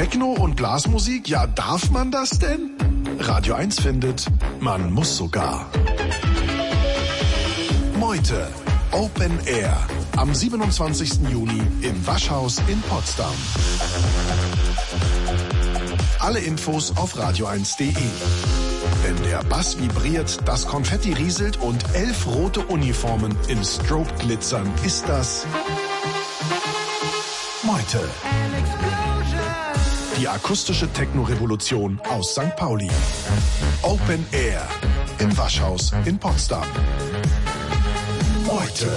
Techno und Blasmusik, ja, darf man das denn? Radio 1 findet, man muss sogar. Meute, Open Air, am 27. Juni im Waschhaus in Potsdam. Alle Infos auf radio1.de. Wenn der Bass vibriert, das Konfetti rieselt und 11 rote Uniformen im Strobe glitzern, ist das Meute. Die akustische Techno-Revolution aus St. Pauli. Open Air im Waschhaus in Potsdam. Meute.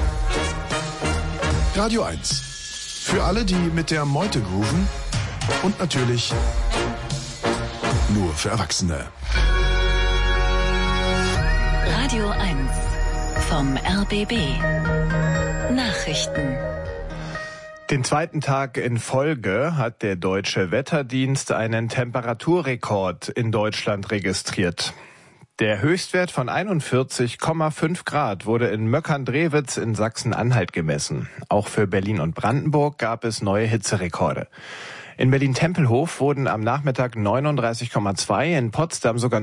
Radio 1. Für alle, die mit der Meute grooven und natürlich nur für Erwachsene. Radio 1 vom RBB. Nachrichten. Den zweiten Tag in Folge hat der Deutsche Wetterdienst einen Temperaturrekord in Deutschland registriert. Der Höchstwert von 41,5 Grad wurde in Möckern-Drewitz in Sachsen-Anhalt gemessen. Auch für Berlin und Brandenburg gab es neue Hitzerekorde. In Berlin-Tempelhof wurden am Nachmittag 39,2, in Potsdam sogar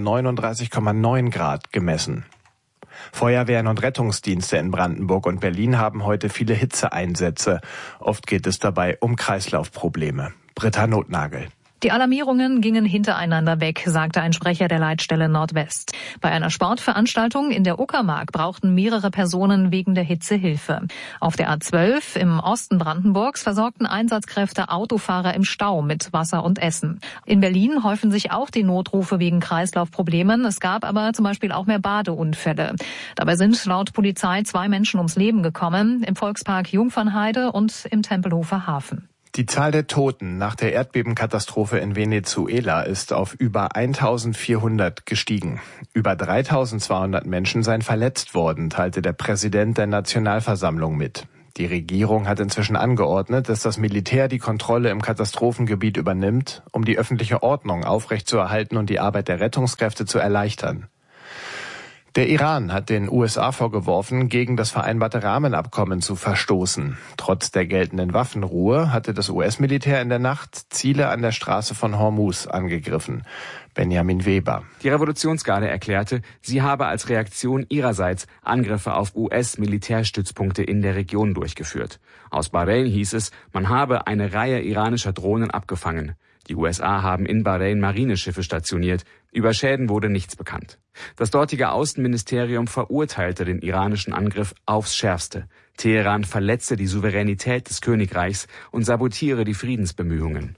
39,9 Grad gemessen. Feuerwehren und Rettungsdienste in Brandenburg und Berlin haben heute viele Hitzeeinsätze. Oft geht es dabei um Kreislaufprobleme. Britta Notnagel. Die Alarmierungen gingen hintereinander weg, sagte ein Sprecher der Leitstelle Nordwest. Bei einer Sportveranstaltung in der Uckermark brauchten mehrere Personen wegen der Hitze Hilfe. Auf der A12 im Osten Brandenburgs versorgten Einsatzkräfte Autofahrer im Stau mit Wasser und Essen. In Berlin häufen sich auch die Notrufe wegen Kreislaufproblemen. Es gab aber zum Beispiel auch mehr Badeunfälle. Dabei sind laut Polizei 2 Menschen ums Leben gekommen, im Volkspark Jungfernheide und im Tempelhofer Hafen. Die Zahl der Toten nach der Erdbebenkatastrophe in Venezuela ist auf über 1400 gestiegen. Über 3200 Menschen seien verletzt worden, teilte der Präsident der Nationalversammlung mit. Die Regierung hat inzwischen angeordnet, dass das Militär die Kontrolle im Katastrophengebiet übernimmt, um die öffentliche Ordnung aufrechtzuerhalten und die Arbeit der Rettungskräfte zu erleichtern. Der Iran hat den USA vorgeworfen, gegen das vereinbarte Rahmenabkommen zu verstoßen. Trotz der geltenden Waffenruhe hatte das US-Militär in der Nacht Ziele an der Straße von Hormuz angegriffen. Benjamin Weber. Die Revolutionsgarde erklärte, sie habe als Reaktion ihrerseits Angriffe auf US-Militärstützpunkte in der Region durchgeführt. Aus Bahrain hieß es, man habe eine Reihe iranischer Drohnen abgefangen. Die USA haben in Bahrain Marineschiffe stationiert. Über Schäden wurde nichts bekannt. Das dortige Außenministerium verurteilte den iranischen Angriff aufs Schärfste. Teheran verletze die Souveränität des Königreichs und sabotiere die Friedensbemühungen.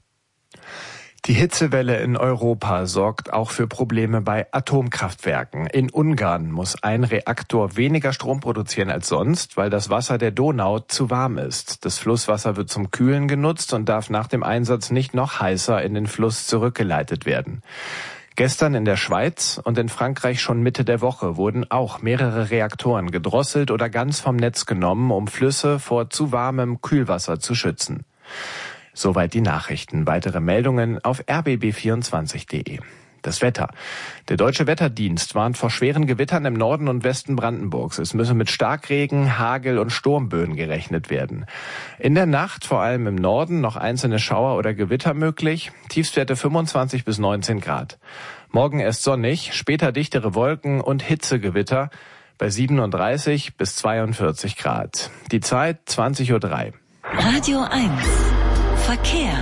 Die Hitzewelle in Europa sorgt auch für Probleme bei Atomkraftwerken. In Ungarn muss ein Reaktor weniger Strom produzieren als sonst, weil das Wasser der Donau zu warm ist. Das Flusswasser wird zum Kühlen genutzt und darf nach dem Einsatz nicht noch heißer in den Fluss zurückgeleitet werden. Gestern in der Schweiz und in Frankreich schon Mitte der Woche wurden auch mehrere Reaktoren gedrosselt oder ganz vom Netz genommen, um Flüsse vor zu warmem Kühlwasser zu schützen. Soweit die Nachrichten. Weitere Meldungen auf rbb24.de. Das Wetter. Der Deutsche Wetterdienst warnt vor schweren Gewittern im Norden und Westen Brandenburgs. Es müsse mit Starkregen, Hagel und Sturmböen gerechnet werden. In der Nacht, vor allem im Norden, noch einzelne Schauer oder Gewitter möglich. Tiefstwerte 25 bis 19 Grad. Morgen erst sonnig, später dichtere Wolken und Hitzegewitter bei 37 bis 42 Grad. Die Zeit 20:03 Uhr. Radio 1. Verkehr.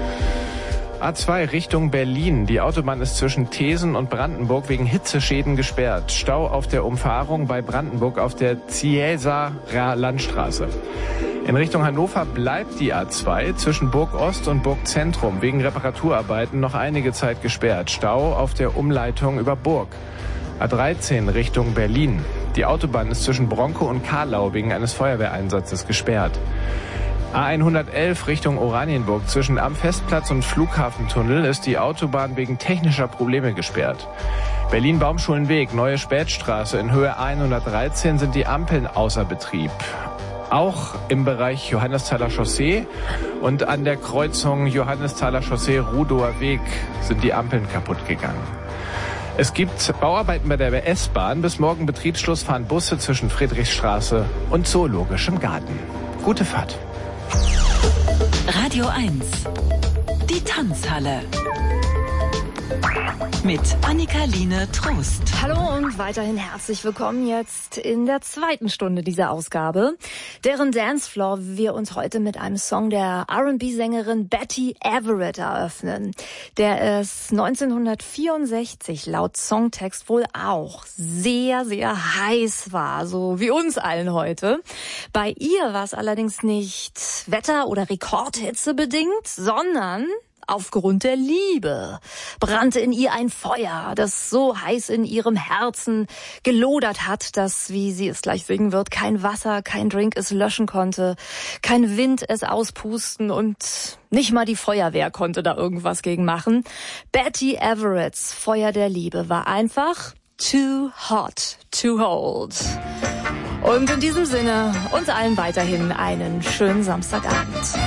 A2 Richtung Berlin. Die Autobahn ist zwischen Thesen und Brandenburg wegen Hitzeschäden gesperrt. Stau auf der Umfahrung bei Brandenburg auf der Ziesaer Landstraße. In Richtung Hannover bleibt die A2 zwischen Burg Ost und Burg Zentrum wegen Reparaturarbeiten noch einige Zeit gesperrt. Stau auf der Umleitung über Burg. A13 Richtung Berlin. Die Autobahn ist zwischen Bronkow und Karlau wegen eines Feuerwehreinsatzes gesperrt. A111 Richtung Oranienburg. Zwischen am Festplatz und Flughafentunnel ist die Autobahn wegen technischer Probleme gesperrt. Berlin-Baumschulenweg, Neue Spätstraße. In Höhe A113 sind die Ampeln außer Betrieb. Auch im Bereich Johannesthaler Chaussee und an der Kreuzung Johannesthaler Chaussee-Rudower Weg sind die Ampeln kaputt gegangen. Es gibt Bauarbeiten bei der S-Bahn. Bis morgen Betriebsschluss fahren Busse zwischen Friedrichstraße und Zoologischem Garten. Gute Fahrt. Radio 1. Die Tanzhalle. Mit Annika-Line Trost. Hallo und weiterhin herzlich willkommen jetzt in der zweiten Stunde dieser Ausgabe, deren Dancefloor wir uns heute mit einem Song der R&B-Sängerin Betty Everett eröffnen, der es 1964 laut Songtext wohl auch sehr, sehr heiß war, so wie uns allen heute. Bei ihr war es allerdings nicht Wetter- oder Rekordhitze bedingt, sondern aufgrund der Liebe brannte in ihr ein Feuer, das so heiß in ihrem Herzen gelodert hat, dass, wie sie es gleich singen wird, kein Wasser, kein Drink es löschen konnte, kein Wind es auspusten und nicht mal die Feuerwehr konnte da irgendwas gegen machen. Betty Everetts Feuer der Liebe war einfach too hot to hold. Und in diesem Sinne uns allen weiterhin einen schönen Samstagabend.